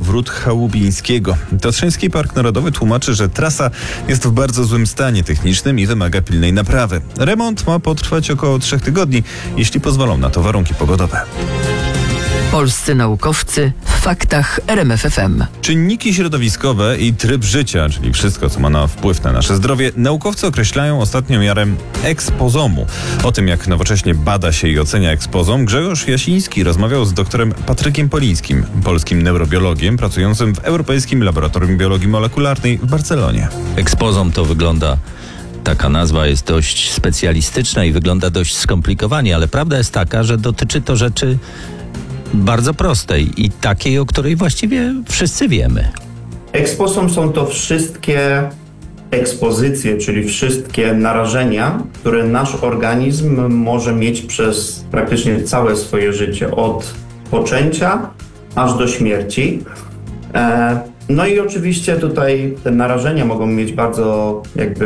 Wrót Chałubińskiego. Tatrzański Park Narodowy tłumaczy, że trasa jest w bardzo złym stanie technicznym i wymaga pilnej naprawy. Remont ma potrwać około 3 tygodni, jeśli pozwolą na to warunki pogodowe. Polscy naukowcy w faktach RMF FM. Czynniki środowiskowe i tryb życia, czyli wszystko, co ma wpływ na nasze zdrowie, naukowcy określają ostatnio miarem ekspozomu. O tym, jak nowocześnie bada się i ocenia ekspozom, Grzegorz Jasiński rozmawiał z doktorem Patrykiem Polińskim, polskim neurobiologiem pracującym w Europejskim Laboratorium Biologii Molekularnej w Barcelonie. Eksposom to wygląda... Taka nazwa jest dość specjalistyczna i wygląda dość skomplikowanie, ale prawda jest taka, że dotyczy to rzeczy bardzo prostej i takiej, o której właściwie wszyscy wiemy. Eksposom są to wszystkie ekspozycje, czyli wszystkie narażenia, które nasz organizm może mieć przez praktycznie całe swoje życie, od poczęcia aż do śmierci. No i oczywiście tutaj te narażenia mogą mieć bardzo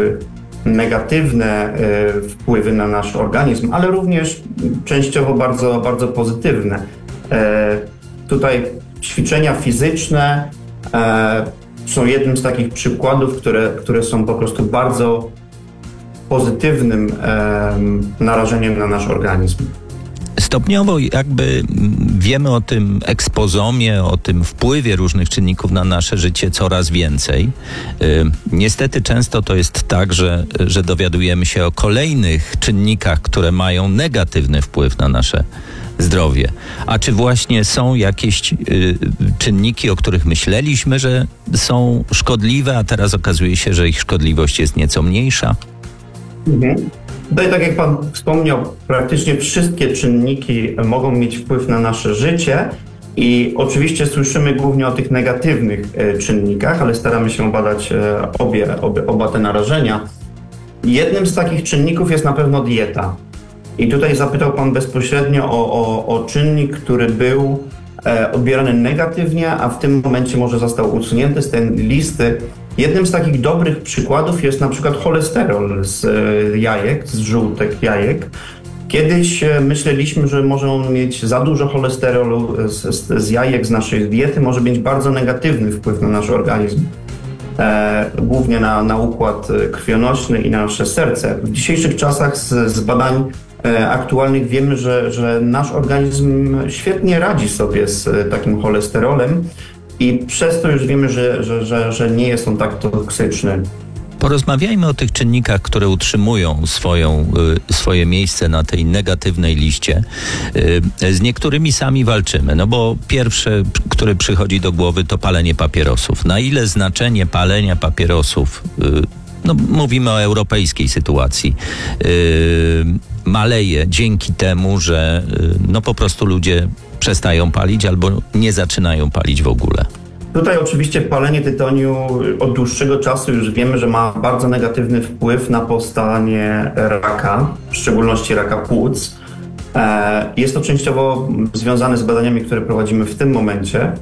negatywne wpływy na nasz organizm, ale również częściowo bardzo, bardzo pozytywne. Tutaj ćwiczenia fizyczne są jednym z takich przykładów, które są po prostu bardzo pozytywnym narażeniem na nasz organizm. Stopniowo wiemy o tym ekspozomie, o tym wpływie różnych czynników na nasze życie coraz więcej. Niestety często to jest tak, że dowiadujemy się o kolejnych czynnikach, które mają negatywny wpływ na nasze zdrowie. A czy właśnie są jakieś czynniki, o których myśleliśmy, że są szkodliwe, a teraz okazuje się, że ich szkodliwość jest nieco mniejsza? Tutaj, tak jak Pan wspomniał, praktycznie wszystkie czynniki mogą mieć wpływ na nasze życie i oczywiście słyszymy głównie o tych negatywnych czynnikach, ale staramy się badać oba te narażenia. Jednym z takich czynników jest na pewno dieta. I tutaj zapytał Pan bezpośrednio o czynnik, który był odbierany negatywnie, a w tym momencie może został usunięty z tej listy. Jednym z takich dobrych przykładów jest na przykład cholesterol z jajek, z żółtek jajek. Kiedyś myśleliśmy, że może on mieć za dużo cholesterolu z jajek, z naszej diety, może mieć bardzo negatywny wpływ na nasz organizm. Głównie na układ krwionośny i na nasze serce. W dzisiejszych czasach z badań aktualnych wiemy, że nasz organizm świetnie radzi sobie z takim cholesterolem i przez to już wiemy, że nie jest on tak toksyczny. Porozmawiajmy o tych czynnikach, które utrzymują swoje miejsce na tej negatywnej liście. Z niektórymi sami walczymy, no bo pierwsze, które przychodzi do głowy, to palenie papierosów. Na ile znaczenie palenia papierosów, mówimy o europejskiej sytuacji, maleje dzięki temu, że po prostu ludzie przestają palić albo nie zaczynają palić w ogóle. Tutaj oczywiście palenie tytoniu od dłuższego czasu już wiemy, że ma bardzo negatywny wpływ na powstanie raka, w szczególności raka płuc. Jest to częściowo związane z badaniami, które prowadzimy w tym momencie.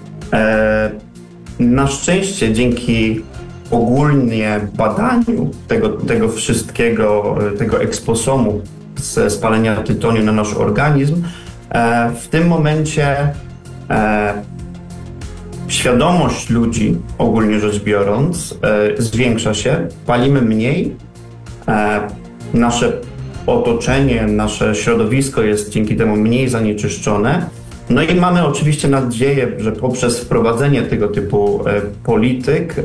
Na szczęście dzięki ogólnie badaniu tego wszystkiego, tego eksposomu ze spalenia tytoniu na nasz organizm, w tym momencie świadomość ludzi, ogólnie rzecz biorąc, zwiększa się, palimy mniej, nasze otoczenie, nasze środowisko jest dzięki temu mniej zanieczyszczone. No i mamy oczywiście nadzieję, że poprzez wprowadzenie tego typu polityk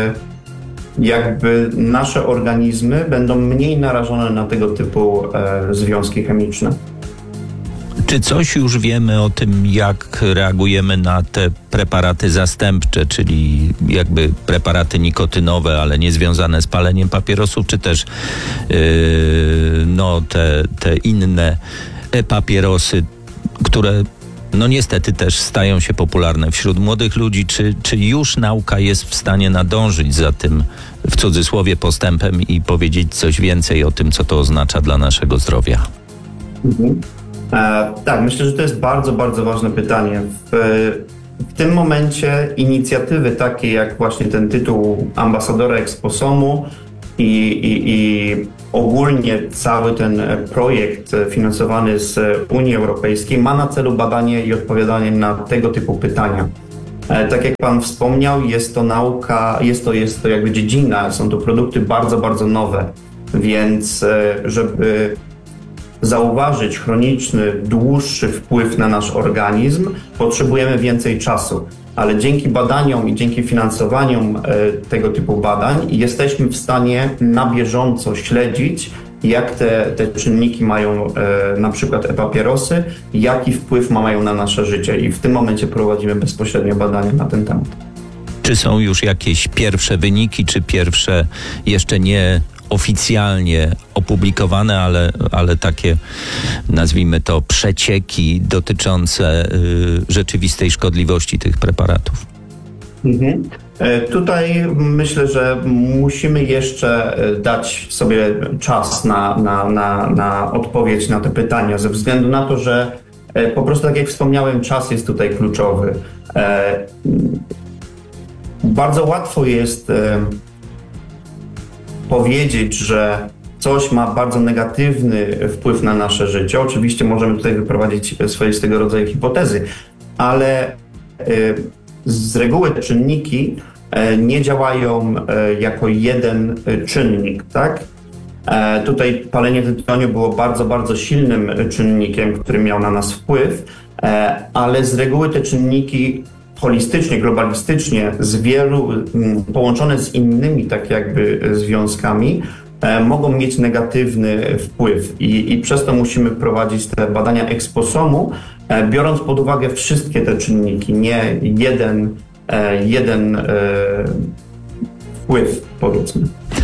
nasze organizmy będą mniej narażone na tego typu związki chemiczne. Czy coś już wiemy o tym, jak reagujemy na te preparaty zastępcze, czyli preparaty nikotynowe, ale nie związane z paleniem papierosów, czy też te inne papierosy, które niestety też stają się popularne wśród młodych ludzi. Czy już nauka jest w stanie nadążyć za tym, w cudzysłowie, postępem i powiedzieć coś więcej o tym, co to oznacza dla naszego zdrowia? Tak, myślę, że to jest bardzo, bardzo ważne pytanie. W tym momencie inicjatywy takie jak właśnie ten tytuł ambasadora eksposomu i ogólnie cały ten projekt finansowany z Unii Europejskiej ma na celu badanie i odpowiadanie na tego typu pytania. Tak jak pan wspomniał, jest to nauka, jest to jakby dziedzina, są to produkty bardzo, bardzo nowe, więc żeby zauważyć chroniczny, dłuższy wpływ na nasz organizm, potrzebujemy więcej czasu. Ale dzięki badaniom i dzięki finansowaniom tego typu badań jesteśmy w stanie na bieżąco śledzić, jak te czynniki mają, na przykład e-papierosy, jaki wpływ mają na nasze życie. I w tym momencie prowadzimy bezpośrednio badania na ten temat. Czy są już jakieś pierwsze wyniki, czy pierwsze jeszcze nie oficjalnie opublikowane, ale takie, nazwijmy to, przecieki dotyczące rzeczywistej szkodliwości tych preparatów? Tutaj myślę, że musimy jeszcze dać sobie czas na odpowiedź na te pytania, ze względu na to, że po prostu, tak jak wspomniałem, czas jest tutaj kluczowy. Bardzo łatwo jest powiedzieć, że coś ma bardzo negatywny wpływ na nasze życie. Oczywiście możemy tutaj wyprowadzić swoistego rodzaju hipotezy, ale z reguły te czynniki nie działają jako jeden czynnik, tak? Tutaj palenie tytoniu było bardzo, bardzo silnym czynnikiem, który miał na nas wpływ, ale z reguły te czynniki holistycznie, globalistycznie, połączone z innymi tak jakby związkami, mogą mieć negatywny wpływ i przez to musimy prowadzić te badania eksposomu, biorąc pod uwagę wszystkie te czynniki, nie jeden wpływ, powiedzmy.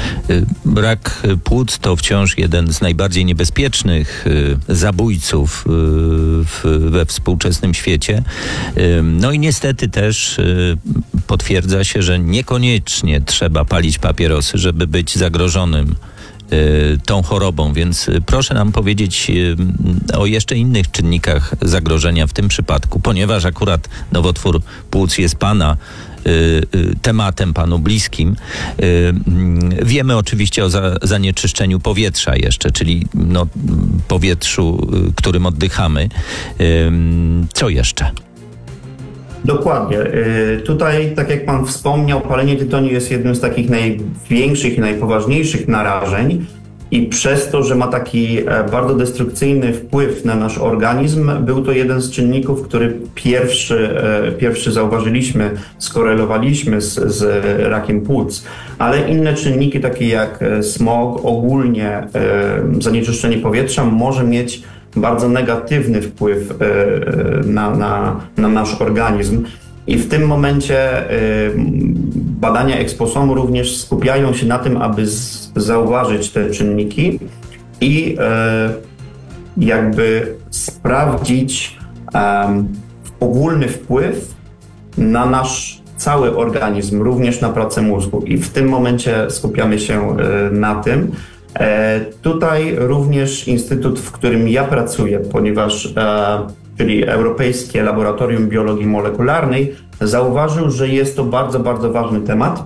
Brak płuc to wciąż jeden z najbardziej niebezpiecznych zabójców we współczesnym świecie. No i niestety też potwierdza się, że niekoniecznie trzeba palić papierosy, żeby być zagrożonym tą chorobą, więc proszę nam powiedzieć o jeszcze innych czynnikach zagrożenia w tym przypadku, ponieważ akurat nowotwór płuc jest Pana tematem, Panu bliskim. Wiemy oczywiście o zanieczyszczeniu powietrza jeszcze, czyli powietrzu, którym oddychamy. Co jeszcze? Dokładnie. Tutaj, tak jak Pan wspomniał, palenie tytoniu jest jednym z takich największych i najpoważniejszych narażeń i przez to, że ma taki bardzo destrukcyjny wpływ na nasz organizm, był to jeden z czynników, który pierwszy zauważyliśmy, skorelowaliśmy z rakiem płuc. Ale inne czynniki, takie jak smog, ogólnie zanieczyszczenie powietrza może mieć bardzo negatywny wpływ na nasz organizm. I w tym momencie badania eksposomu również skupiają się na tym, aby zauważyć te czynniki i jakby sprawdzić ogólny wpływ na nasz cały organizm, również na pracę mózgu. I w tym momencie skupiamy się na tym. Tutaj również instytut, w którym ja pracuję, czyli Europejskie Laboratorium Biologii Molekularnej, zauważył, że jest to bardzo, bardzo ważny temat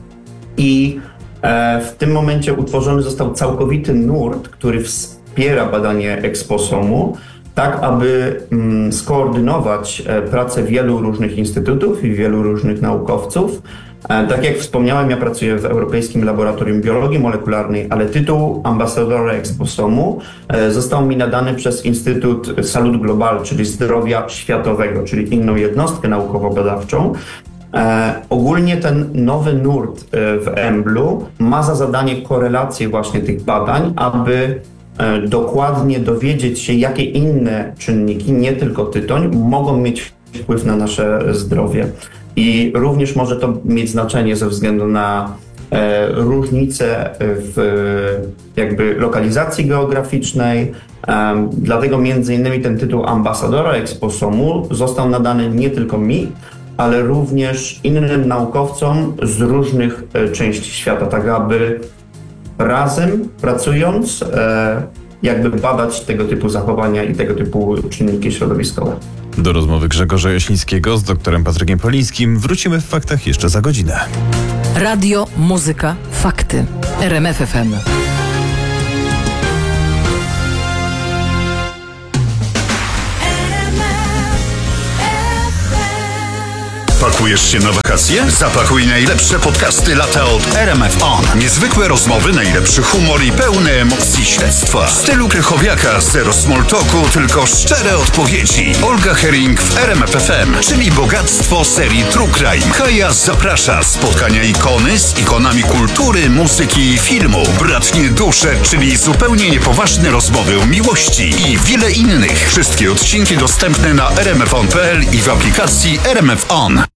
i w tym momencie utworzony został całkowity nurt, który wspiera badanie eksposomu, tak aby skoordynować pracę wielu różnych instytutów i wielu różnych naukowców. Tak jak wspomniałem, ja pracuję w Europejskim Laboratorium Biologii Molekularnej, ale tytuł ambasadora eksposomu został mi nadany przez Instytut Salud Global, czyli Zdrowia Światowego, czyli inną jednostkę naukowo-badawczą. Ogólnie ten nowy nurt w EMBL-u ma za zadanie korelację właśnie tych badań, aby dokładnie dowiedzieć się, jakie inne czynniki, nie tylko tytoń, mogą mieć wpływ na nasze zdrowie. I również może to mieć znaczenie ze względu na różnice w jakby lokalizacji geograficznej. Dlatego między innymi ten tytuł ambasadora eksposomu został nadany nie tylko mi, ale również innym naukowcom z różnych części świata, tak aby razem pracując jakby badać tego typu zachowania i tego typu czynniki środowiskowe. Do rozmowy Grzegorza Jasińskiego z doktorem Patrykiem Polińskim wrócimy w faktach jeszcze za godzinę. Radio, muzyka, fakty. RMF FM. Pakujesz się na wakacje? Zapakuj najlepsze podcasty lata od RMF On. Niezwykłe rozmowy, najlepszy humor i pełne emocji śledztwa. W stylu Krychowiaka, zero small talku, tylko szczere odpowiedzi. Olga Herring w RMF FM, czyli bogactwo serii True Crime. Kaja zaprasza. Spotkania ikony z ikonami kultury, muzyki i filmu. Bratnie dusze, czyli zupełnie niepoważne rozmowy o miłości i wiele innych. Wszystkie odcinki dostępne na rmfon.pl i w aplikacji RMF On.